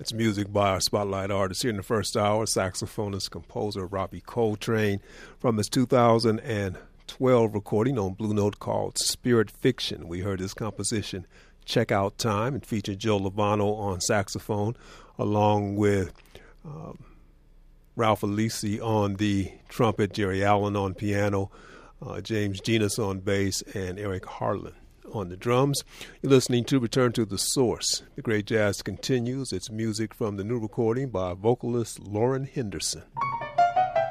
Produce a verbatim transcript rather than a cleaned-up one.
It's music by our spotlight artist here in the first hour, saxophonist, composer Robbie Coltrane, from his two thousand twelve recording on Blue Note called Spirit Fiction. We heard his composition, Check Out Time, and featured Joe Lovano on saxophone, along with um, Ralph Alisi on the trumpet, Jerry Allen on piano, uh, James Genus on bass, and Eric Harlan on the drums. You're listening to Return to the Source. The great jazz continues. It's music from the new recording by vocalist Lauren Henderson.